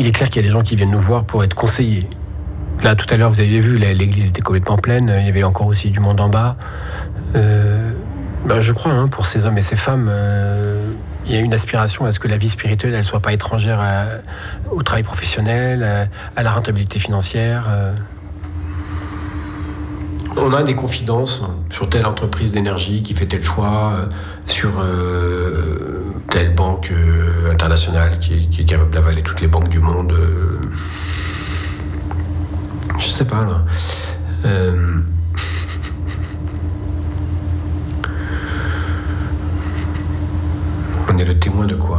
il est clair qu'il y a des gens qui viennent nous voir pour être conseillés. Là, tout à l'heure, vous avez vu, l'église était complètement pleine. Il y avait encore aussi du monde en bas. Je crois, pour ces hommes et ces femmes, il y a une aspiration à ce que la vie spirituelle, elle soit pas étrangère au travail professionnel, à la rentabilité financière. On a des confidences sur telle entreprise d'énergie qui fait tel choix, sur telle banque internationale qui est capable d'avaler toutes les banques du monde. Je sais pas, là. On est le témoin de quoi ?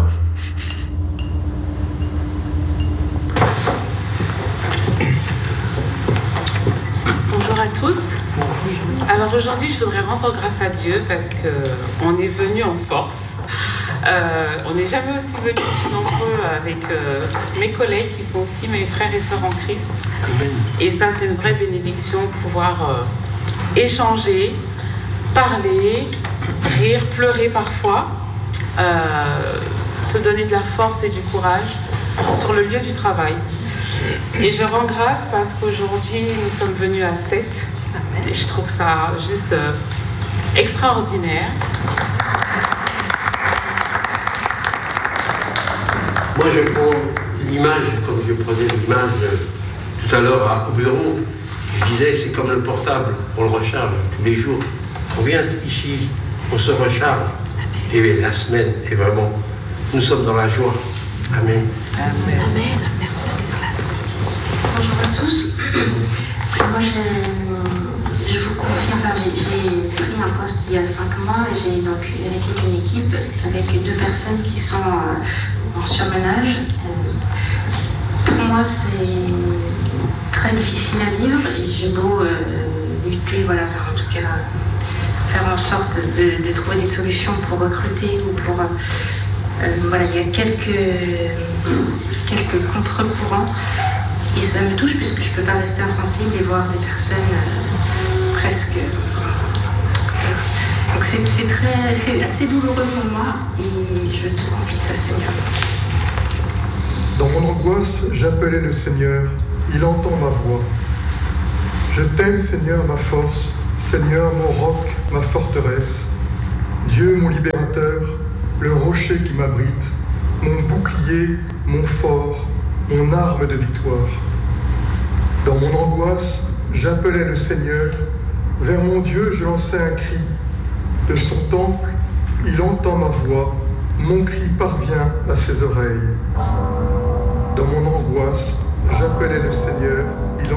Bonjour à tous. Alors aujourd'hui, je voudrais rendre grâce à Dieu parce qu'on est venu en force. On n'est jamais aussi venus nombreux avec mes collègues qui sont aussi mes frères et sœurs en Christ. Et ça, c'est une vraie bénédiction, pouvoir échanger, parler, rire, pleurer parfois, se donner de la force et du courage sur le lieu du travail. Et je rends grâce parce qu'aujourd'hui, nous sommes venus à 7. Et je trouve ça juste extraordinaire. Moi, je prends l'image, comme je prenais l'image tout à l'heure au bureau. Je disais, c'est comme le portable, on le recharge tous les jours. On vient ici, on se recharge. Et la semaine est vraiment... Nous sommes dans la joie. Amen. Amen. Amen. Merci, Ladislas. Bonjour à tous. Moi, je vous confie, j'ai pris un poste il y a 5 mois et j'ai donc hérité d'une équipe avec 2 personnes qui sont en surmenage. Pour moi, c'est très difficile à vivre et j'ai beau lutter, en tout cas, faire en sorte de trouver des solutions pour recruter ou pour... il y a quelques contre-courants et ça me touche puisque je ne peux pas rester insensible et voir des personnes presque... Donc c'est assez douloureux pour moi et je te confie ça, Seigneur. Dans mon angoisse, j'appelais le Seigneur, il entend ma voix. Je t'aime, Seigneur, ma force, Seigneur, mon roc, ma forteresse, Dieu, mon libérateur, le rocher qui m'abrite, mon bouclier, mon fort, mon arme de victoire. Dans mon angoisse, j'appelais le Seigneur, vers mon Dieu je lançais un cri. De son temple, il entend ma voix, mon cri parvient à ses oreilles. Dans mon angoisse, j'appelais le Seigneur,